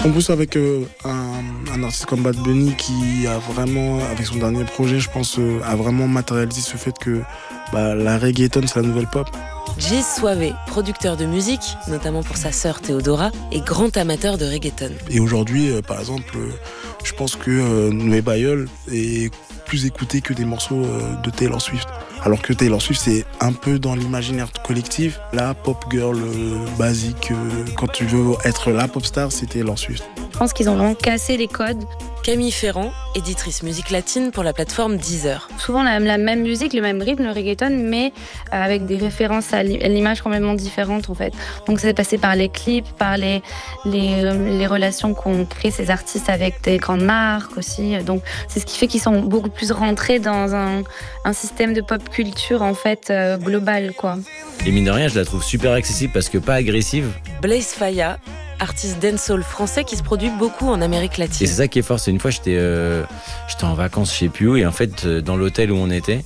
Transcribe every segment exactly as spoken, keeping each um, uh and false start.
En plus avec euh, un, un artiste comme Bad Bunny qui a vraiment, avec son dernier projet, je pense, euh, a vraiment matérialisé ce fait que bah, la reggaeton c'est la nouvelle pop. Gis Suave, producteur de musique, notamment pour sa sœur Théodora, est grand amateur de reggaeton. Et aujourd'hui, euh, par exemple, euh, je pense que euh, Noé Bayeul est plus écouté que des morceaux euh, de Taylor Swift. Alors que Taylor Swift, c'est un peu dans l'imaginaire collectif. La pop girl euh, basique, euh, quand tu veux être la pop star, c'est Taylor Swift. Je pense qu'ils ont vraiment cassé les codes. Camille Ferrand, éditrice musique latine pour la plateforme Deezer. Souvent la, la même musique, le même rythme, le reggaeton, mais euh, avec des références à l'image complètement différentes en fait. Donc c'est passé par les clips, par les, les, les relations qu'ont créées ces artistes avec des grandes marques aussi. Donc c'est ce qui fait qu'ils sont beaucoup plus rentrés dans un, un système de pop culture en fait euh, global quoi. Et mine de rien, je la trouve super accessible parce que pas agressive. Blaise Faya, artiste dancehall français qui se produit beaucoup en Amérique latine. Et c'est ça qui est fort, c'est une fois j'étais euh, j'étais en vacances je sais plus où et en fait dans l'hôtel où on était,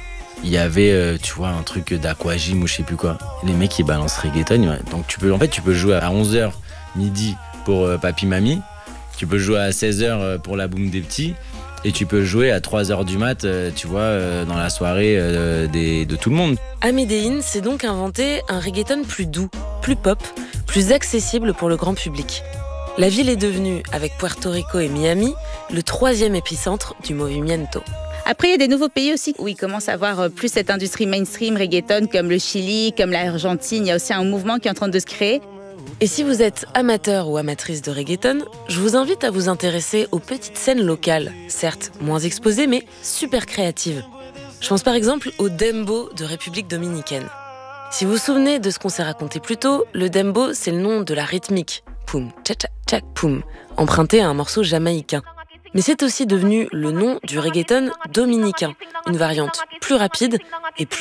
il y avait euh, tu vois un truc d'aquagym ou je sais plus quoi. Les mecs ils balancent reggaeton, donc tu peux en fait tu peux jouer à onze heures midi pour euh, Papi Mamie, tu peux jouer à seize heures pour la boum des petits et tu peux jouer à trois heures du mat, euh, tu vois euh, dans la soirée euh, des, de tout le monde. Amédéine s'est donc inventé un reggaeton plus doux, plus pop, plus accessible pour le grand public. La ville est devenue, avec Puerto Rico et Miami, le troisième épicentre du movimiento. Après, il y a des nouveaux pays aussi où ils commencent à avoir plus cette industrie mainstream reggaeton, comme le Chili, comme l'Argentine. Il y a aussi un mouvement qui est en train de se créer. Et si vous êtes amateur ou amatrice de reggaeton, je vous invite à vous intéresser aux petites scènes locales, certes moins exposées, mais super créatives. Je pense par exemple au dembow de République dominicaine. Si vous vous souvenez de ce qu'on s'est raconté plus tôt, le dembow, c'est le nom de la rythmique, poum, tcha tcha tcha poum, emprunté à un morceau jamaïcain. Mais c'est aussi devenu le nom du reggaeton dominicain, une variante plus rapide et plus